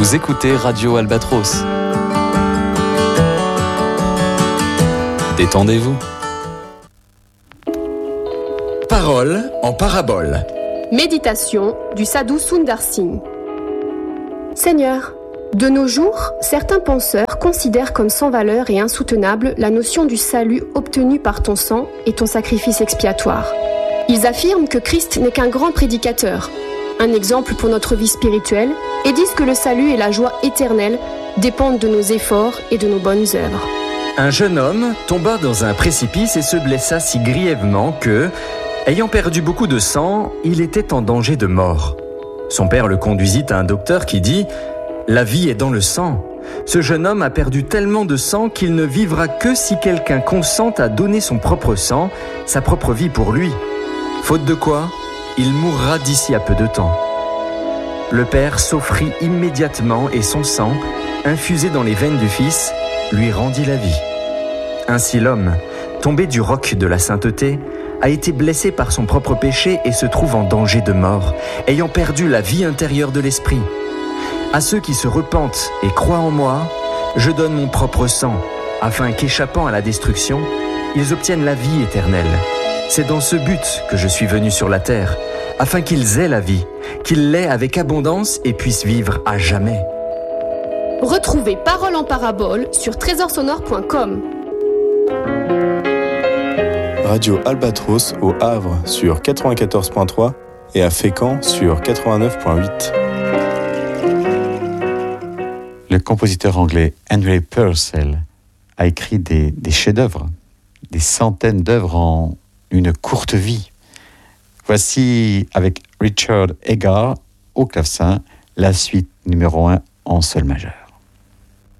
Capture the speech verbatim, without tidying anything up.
Vous écoutez Radio Albatros. Détendez-vous. Parole en parabole. Méditation du Sadhu Sundar Singh. Seigneur, de nos jours, certains penseurs considèrent comme sans valeur et insoutenable la notion du salut obtenu par ton sang et ton sacrifice expiatoire. Ils affirment que Christ n'est qu'un grand prédicateur, un exemple pour notre vie spirituelle, et disent que le salut et la joie éternelle dépendent de nos efforts et de nos bonnes œuvres. Un jeune homme tomba dans un précipice et se blessa si grièvement que, ayant perdu beaucoup de sang, il était en danger de mort. Son père le conduisit à un docteur qui dit « La vie est dans le sang. Ce jeune homme a perdu tellement de sang qu'il ne vivra que si quelqu'un consent à donner son propre sang, sa propre vie pour lui. Faute de quoi, il mourra d'ici à peu de temps. » Le père s'offrit immédiatement et son sang, infusé dans les veines du fils, lui rendit la vie. Ainsi l'homme, tombé du roc de la sainteté, a été blessé par son propre péché et se trouve en danger de mort, ayant perdu la vie intérieure de l'esprit. À ceux qui se repentent et croient en moi, je donne mon propre sang, afin qu'échappant à la destruction, ils obtiennent la vie éternelle. C'est dans ce but que je suis venu sur la terre, afin qu'ils aient la vie, qu'ils l'aient avec abondance et puissent vivre à jamais. Retrouvez Parole en parabole sur trésor sonore point com. Radio Albatros au Havre sur quatre-vingt-quatorze point trois et à Fécamp sur quatre-vingt-neuf point huit. Le compositeur anglais Henry Purcell a écrit des, des chefs-d'œuvre, des centaines d'œuvres en une courte vie. Voici, avec Richard Egar au clavecin, la suite numéro un en sol majeur.